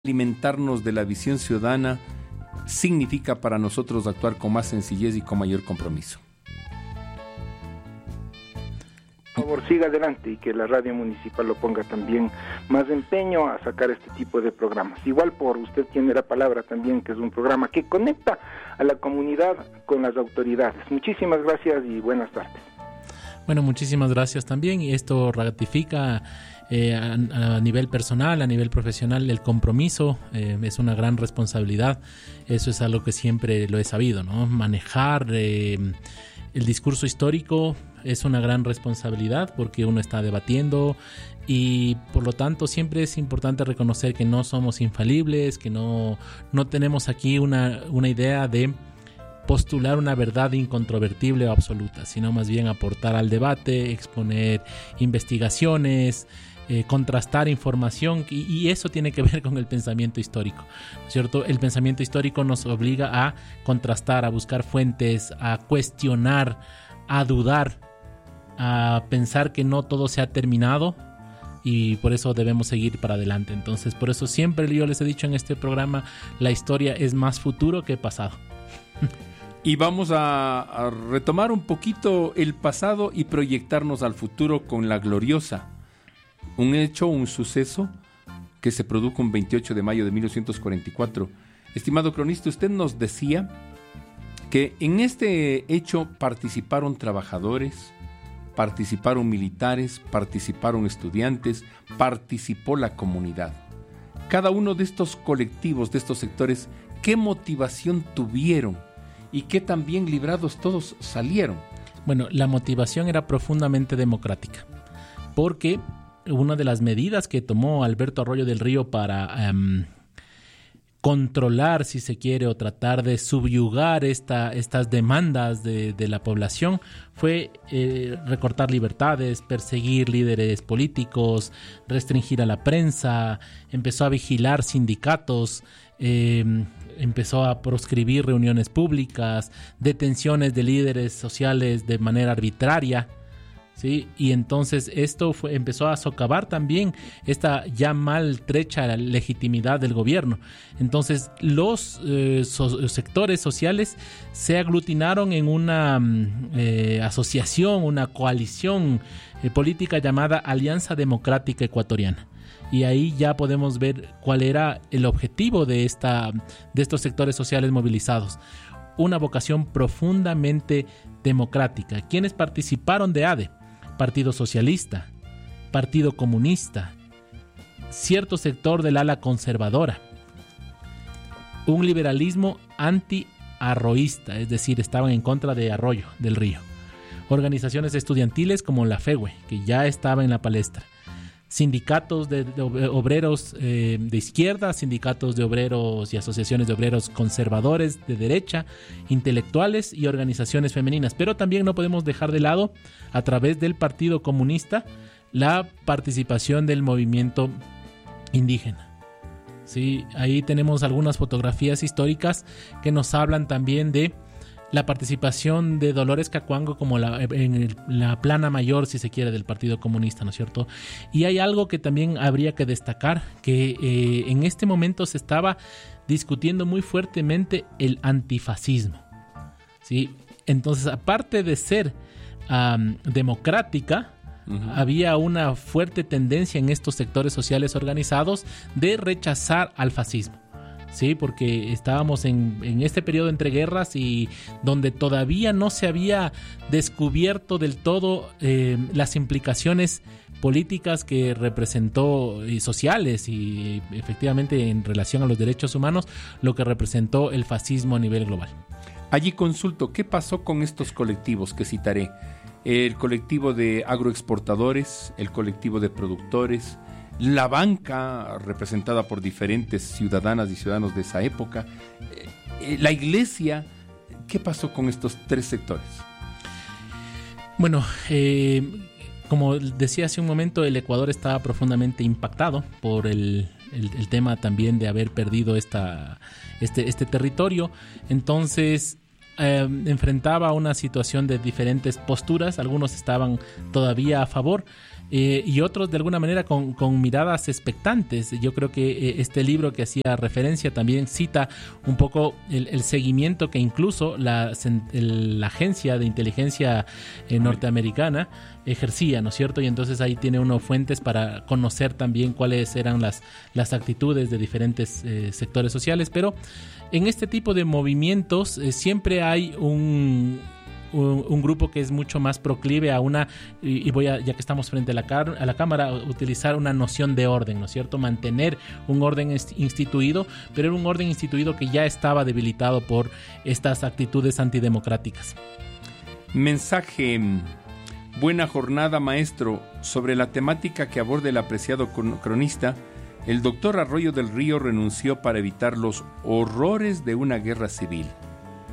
alimentarnos de la visión ciudadana significa para nosotros actuar con más sencillez y con mayor compromiso. Por favor, siga adelante y que la radio municipal lo ponga también más empeño a sacar este tipo de programas. Igual por Usted Tiene la Palabra también, que es un programa que conecta a la comunidad con las autoridades. Muchísimas gracias y buenas tardes. Bueno, muchísimas gracias también, y esto ratifica a nivel personal, a nivel profesional, el compromiso. Es una gran responsabilidad. Eso es algo que siempre lo he sabido, ¿no? Manejar el discurso histórico es una gran responsabilidad porque uno está debatiendo, y por lo tanto siempre es importante reconocer que no somos infalibles, que no tenemos aquí una idea de postular una verdad incontrovertible o absoluta, sino más bien aportar al debate, exponer investigaciones, contrastar información, y eso tiene que ver con el pensamiento histórico, ¿cierto? El pensamiento histórico nos obliga a contrastar, a buscar fuentes, a cuestionar, a dudar, a pensar que no todo se ha terminado, y por eso debemos seguir para adelante. Entonces, por eso siempre yo les he dicho en este programa, la historia es más futuro que pasado. Y vamos a retomar un poquito el pasado y proyectarnos al futuro con la gloriosa. Un hecho, un suceso que se produjo un 28 de mayo de 1944. Estimado cronista, usted nos decía que en este hecho participaron trabajadores, participaron militares, participaron estudiantes, participó la comunidad. Cada uno de estos colectivos, de estos sectores, ¿qué motivación tuvieron? Y qué tan bien librados todos salieron. Bueno, la motivación era profundamente democrática, porque una de las medidas que tomó Alberto Arroyo del Río para controlar, si se quiere, o tratar de subyugar estas demandas de la población fue recortar libertades, perseguir líderes políticos, restringir a la prensa, empezó a vigilar sindicatos, empezó a proscribir reuniones públicas, detenciones de líderes sociales de manera arbitraria, ¿sí? Y entonces esto empezó a socavar también esta ya maltrecha legitimidad del gobierno. Entonces los sectores sociales se aglutinaron en una asociación, una coalición política llamada Alianza Democrática Ecuatoriana. Y ahí ya podemos ver cuál era el objetivo de estos sectores sociales movilizados. Una vocación profundamente democrática. ¿Quiénes participaron de ADE? Partido Socialista, Partido Comunista, cierto sector del ala conservadora, un liberalismo anti-arroísta, es decir, estaban en contra de Arroyo del Río, organizaciones estudiantiles como la FEWE, que ya estaba en la palestra, sindicatos de obreros de izquierda, sindicatos de obreros y asociaciones de obreros conservadores de derecha, intelectuales y organizaciones femeninas. Pero también no podemos dejar de lado, a través del Partido Comunista, la participación del movimiento indígena. Sí, ahí tenemos algunas fotografías históricas que nos hablan también de la participación de Dolores Cacuango como en la plana mayor, si se quiere, del Partido Comunista, ¿no es cierto? Y hay algo que también habría que destacar, que en este momento se estaba discutiendo muy fuertemente el antifascismo, ¿sí? Entonces, aparte de ser democrática, había una fuerte tendencia en estos sectores sociales organizados de rechazar al fascismo. Sí, porque estábamos en este periodo entre guerras y donde todavía no se había descubierto del todo las implicaciones políticas que representó, y sociales, y efectivamente en relación a los derechos humanos, lo que representó el fascismo a nivel global. Allí consulto, ¿qué pasó con estos colectivos que citaré? El colectivo de agroexportadores, el colectivo de productores, la banca representada por diferentes ciudadanas y ciudadanos de esa época, la iglesia. ¿Qué pasó con estos tres sectores? Bueno, como decía hace un momento, el Ecuador estaba profundamente impactado por el tema también de haber perdido este territorio. Entonces enfrentaba una situación de diferentes posturas. Algunos estaban todavía a favor, y otros de alguna manera con miradas expectantes. Yo creo que este libro que hacía referencia también cita un poco el seguimiento que incluso la agencia de inteligencia norteamericana ejercía, ¿no es cierto? Y entonces ahí tiene uno fuentes para conocer también cuáles eran las actitudes de diferentes sectores sociales, pero en este tipo de movimientos siempre hay un grupo que es mucho más proclive a una, y voy a, ya que estamos frente a la cámara, utilizar una noción de orden, ¿no es cierto? Mantener un orden instituido, pero era un orden instituido que ya estaba debilitado por estas actitudes antidemocráticas. Mensaje: buena jornada, maestro. Sobre la temática que aborda el apreciado cronista, el doctor Arroyo del Río renunció para evitar los horrores de una guerra civil.